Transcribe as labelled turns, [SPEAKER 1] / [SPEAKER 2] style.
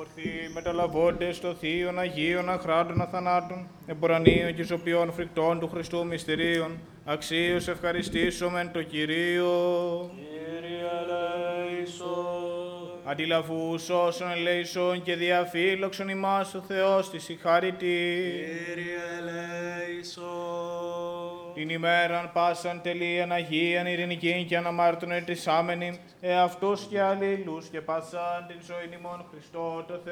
[SPEAKER 1] ορθοί μεταλαβώντες το θείον Αγίων αχράντων αθανάτων, εμπορανίων και ισοποιών φρικτών του Χριστού μυστηρίων, αξίως ευχαριστήσομεν το Κυρίο.
[SPEAKER 2] Κύριε ελέησον.
[SPEAKER 1] Αντιλαβούς όσων ελέησον και διαφύλαξον ημάς ο Θεός της η χάρητη.
[SPEAKER 2] Κύριε ελέησον.
[SPEAKER 1] Την ημέραν πάσαν τελείαν Αγίαν ειρηνικήν και αναμάρτων ετησάμενη, εαυτούς και αλλήλους και πάσαν την ζωήν ημών Χριστό το Θεό.